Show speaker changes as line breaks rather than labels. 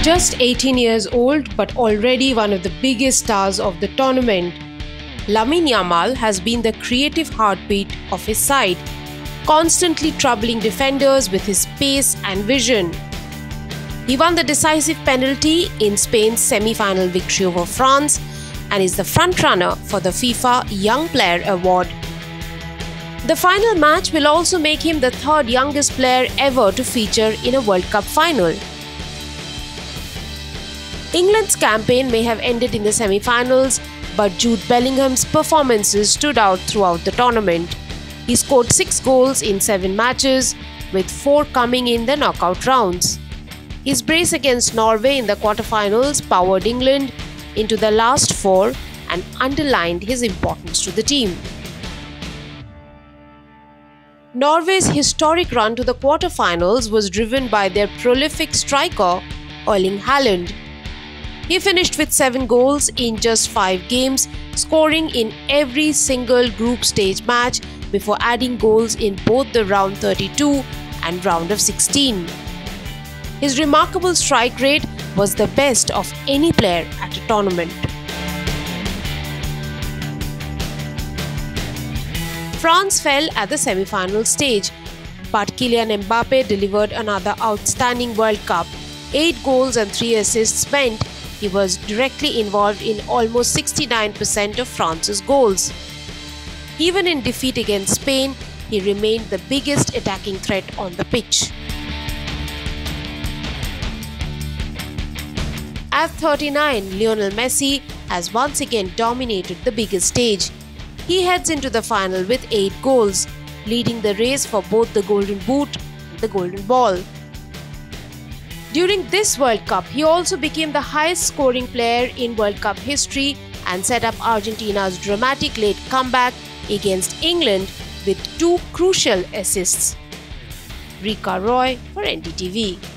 Just 18 years old but already one of the biggest stars of the tournament, Lamine Yamal has been the creative heartbeat of his side, constantly troubling defenders with his pace and vision. He won the decisive penalty in Spain's semi-final victory over France and is the front-runner for the FIFA Young Player Award. The final match will also make him the third youngest player ever to feature in a World Cup final. England's campaign may have ended in the semi-finals, but Jude Bellingham's performances stood out throughout the tournament. He scored 6 goals in 7 matches, with 4 coming in the knockout rounds. His brace against Norway in the quarterfinals powered England into the last 4 and underlined his importance to the team. Norway's historic run to the quarterfinals was driven by their prolific striker, Erling Haaland. He finished with 7 goals in just 5 games, scoring in every single group stage match before adding goals in both the round 32 and round of 16. His remarkable strike rate was the best of any player at a tournament. France fell at the semi-final stage, but Kylian Mbappe delivered another outstanding World Cup. 8 goals and 3 assists meant he was directly involved in almost 69% of France's goals. Even in defeat against Spain, he remained the biggest attacking threat on the pitch. At 39, Lionel Messi has once again dominated the biggest stage. He heads into the final with 8 goals, leading the race for both the Golden Boot and the Golden Ball. During this World Cup, he also became the highest scoring player in World Cup history and set up Argentina's dramatic late comeback against England with 2 crucial assists. Rika Roy for NDTV.